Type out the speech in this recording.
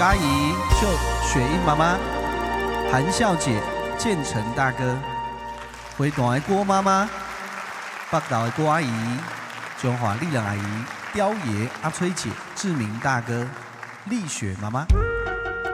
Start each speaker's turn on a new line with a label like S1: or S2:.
S1: 阿姨、雪英妈妈、韩笑姐、建成大哥、回大的郭妈妈、北岛的郭阿姨、中华丽人阿姨、刁爷、阿崔姐、志明大哥、丽雪妈妈。